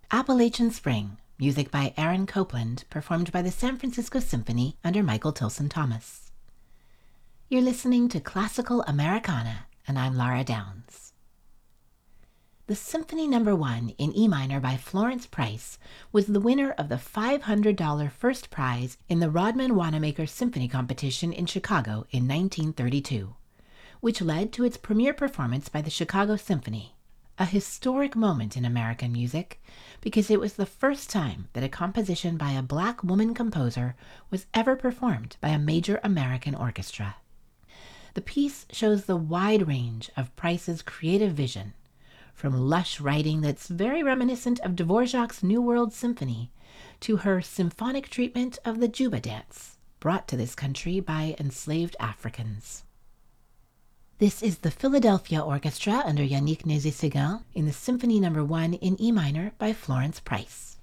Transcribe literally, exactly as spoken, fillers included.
Appalachian Spring, music by Aaron Copland, performed by the San Francisco Symphony under Michael Tilson Thomas. You're listening to Classical Americana, and I'm Laura Downs. The Symphony Number One in E minor by Florence Price was the winner of the five hundred dollars first prize in the Rodman Wanamaker Symphony Competition in Chicago in nineteen thirty-two, which led to its premiere performance by the Chicago Symphony, a historic moment in American music because it was the first time that a composition by a Black woman composer was ever performed by a major American orchestra. The piece shows the wide range of Price's creative vision, from lush writing that's very reminiscent of Dvorak's New World Symphony to her symphonic treatment of the Juba dance, brought to this country by enslaved Africans. This is the Philadelphia Orchestra under Yannick Nézet-Séguin in the Symphony Number One in E minor by Florence Price.